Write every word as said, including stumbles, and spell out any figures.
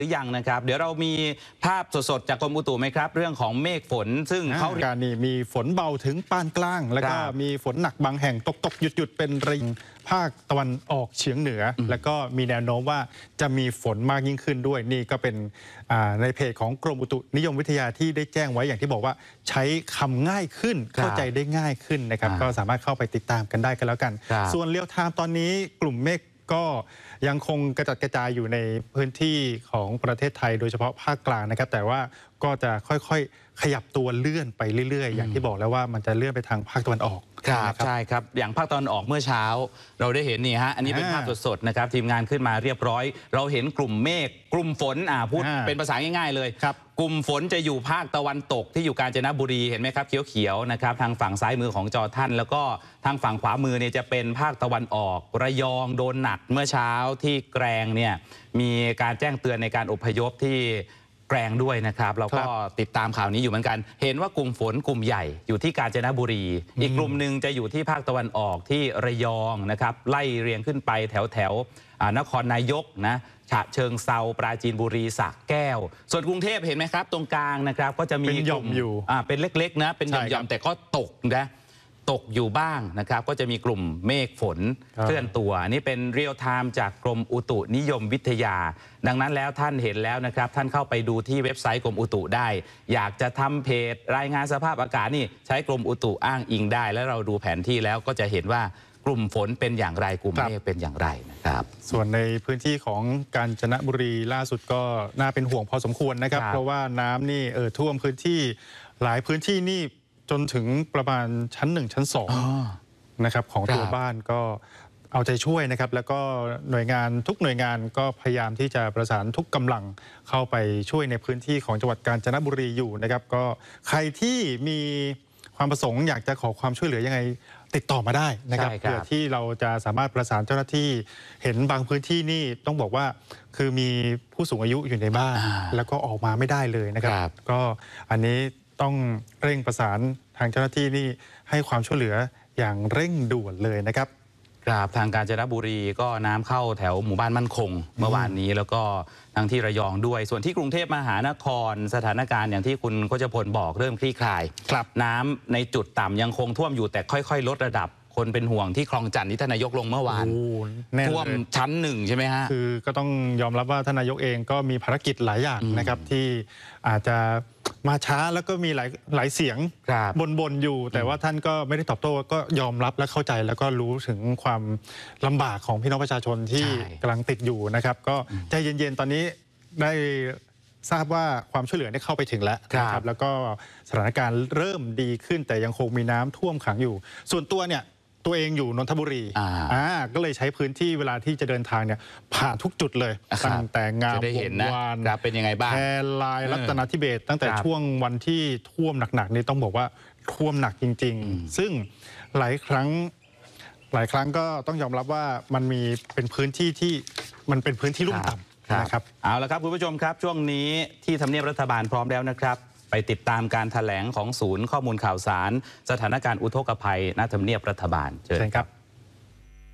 หรือยังนะครับเดี๋ยวเรามีภาพสดๆจากกรมอุตุไหมครับเรื่องของเมฆฝนซึ่งเขาการนี่มีฝนเบาถึงปานกลางแล้วก็มีฝนหนักบางแห่งตกตกหยุดหยุดเป็นระยะภาคตะวันออกเฉียงเหนือแล้วก็มีแนวโน้มว่าจะมีฝนมากยิ่งขึ้นด้วยนี่ก็เป็นในเพจของกรมอุตุนิยมวิทยาที่ได้แจ้งไว้อย่างที่บอกว่าใช้คำง่ายขึ้นเข้าใจได้ง่ายขึ้นนะครับก็สามารถเข้าไปติดตามกันได้กันแล้วกันส่วนเรียลไทม์ตอนนี้กลุ่มเมฆก็ยังคงกระจัดกระจายอยู่ในพื้นที่ของประเทศไทยโดยเฉพาะภาคกลางนะครับแต่ว่าก็จะค่อยๆขยับตัวเลื่อนไปเรื่อยๆอย่างที่บอกแล้วว่ามันจะเลื่อนไปทางภาคตะวันออกครับใช่ครับอย่างภาคตะวันออกเมื่อเช้าเราได้เห็นนี่ฮะอันนี้เป็นภาพสดๆนะครับทีมงานขึ้นมาเรียบร้อยเราเห็นกลุ่มเมฆกลุ่มฝนอ่าพูดเป็นภาษาง่ายๆเลยกลุ่มฝนจะอยู่ภาคตะวันตกที่อยู่กาญจนบุรีเห็นไหมครับเขียวๆนะครับทางฝั่งซ้ายมือของจอท่านแล้วก็ทางฝั่งขวามือเนี่ยจะเป็นภาคตะวันออกระยองโดนหนักเมื่อเช้าที่แกลงเนี่ยมีการแจ้งเตือนในการอพยพที่แกลงด้วยนะครับเราก็ติดตามข่าวนี้อยู่เหมือนกันเห็นว่ากลุ่มฝนกลุ่มใหญ่อยู่ที่กาญจนบุรีอีกกลุ่มหนึ่งจะอยู่ที่ภาคตะวันออกที่ระยองนะครับไล่เรียงขึ้นไปแถวแถวนครนายกนะฉะเชิงเซาปราจีนบุรีสระแก้วส่วนกรุงเทพเห็นไหมครับตรงกลางนะครับก็จะมีเป็นหย่อมอยู่อ่าเป็นเล็กๆนะเป็นหย่อมๆแต่ก็ตกนะตกอยู่บ้างนะครับก็จะมีกลุ่มเมฆฝนเคลื่อนตัวนี่เป็นเรียลไทม์จากกรมอุตุนิยมวิทยาดังนั้นแล้วท่านเห็นแล้วนะครับท่านเข้าไปดูที่เว็บไซต์กรมอุตุได้อยากจะทำเพจรายงานสภาพอากาศนี่ใช้กรมอุตุอ้างอิงได้แล้วเราดูแผนที่แล้วก็จะเห็นว่ากลุ่มฝนเป็นอย่างไรกลุ่มเมฆเป็นอย่างไรนะครับส่วนในพื้นที่ของกาญจนบุรีล่าสุดก็น่าเป็นห่วงพอสมควรนะครับเพราะว่าน้ำนี่เออท่วมพื้นที่หลายพื้นที่นี่จนถึงประมาณชั้นหนึ่งชั้นสองนะครับของตัวบ้านก็เอาใจช่วยนะครับแล้วก็หน่วยงานทุกหน่วยงานก็พยายามที่จะประสานทุกกำลังเข้าไปช่วยในพื้นที่ของจังหวัดกาญจนบุรีอยู่นะครับก็ใครที่มีความประสงค์อยากจะขอความช่วยเหลือยังไงติดต่อมาได้นะครับเพื่อที่เราจะสามารถประสานเจ้าหน้าที่เห็นบางพื้นที่นี่ต้องบอกว่าคือมีผู้สูงอายุอยู่ในบ้านแล้วก็ออกมาไม่ได้เลยนะครับก็อันนี้ต้องเร่งประสานทางเจ้าหน้าที่นี่ให้ความช่วยเหลืออย่างเร่งด่วนเลยนะครับครับทางกาญจนบุรีก็น้ำเข้าแถวหมู่บ้านมั่นคงเมื่อวานนี้แล้วก็ทางที่ระยองด้วยส่วนที่กรุงเทพมหานครสถานการณ์อย่างที่คุณโฆษพลบอกเริ่มคลี่คลายน้ำในจุดต่ำยังคงท่วมอยู่แต่ค่อยๆลดระดับคนเป็นห่วงที่คลองจันทร์ที่ท่านนายกลงเมื่อวานท่วมชั้นหนึ่งใช่ไหมฮะคือก็ต้องยอมรับว่าท่านนายกเองก็มีภารกิจหลายอย่างนะครับที่อาจจะมาช้าแล้วก็มีหลายหลายเสียงบนๆอยู่แต่ว่าท่านก็ไม่ได้ตอบโต้ก็ยอมรับและเข้าใจแล้วก็รู้ถึงความลำบากของพี่น้องประชาชนที่กำลังติดอยู่นะครับก็ใจเย็นๆตอนนี้ได้ทราบว่าความช่วยเหลือได้เข้าไปถึงแล้วนะครับแล้วก็สถานการณ์เริ่มดีขึ้นแต่ยังคงมีน้ำท่วมขังอยู่ส่วนตัวเนี่ยตัวเองอยู่นนทบุรีอ่าก็เลยใช้พื้นที่เวลาที่จะเดินทางเนี่ยผ่านทุกจุดเลยตั้งแต่งามวงวานเป็นยังไงบ้างแพรลายรัตนทิเบศตั้งแต่ช่วงวันที่ท่วมหนักๆนี่ต้องบอกว่าท่วมหนักจริงๆซึ่งหลายครั้งหลายครั้งก็ต้องยอมรับว่ามันมีเป็นพื้นที่ที่มันเป็นพื้นที่ลุ่มต่ำนะครับเอาละครับคุณผู้ชมครับช่วงนี้ที่ทำเนียบรัฐบาลพร้อมแล้วนะครับไปติดตามการแถลงของศูนย์ข้อมูลข่าวสารสถานการณ์อุทกภัยณทำเนียบรัฐบาลเชิญครับ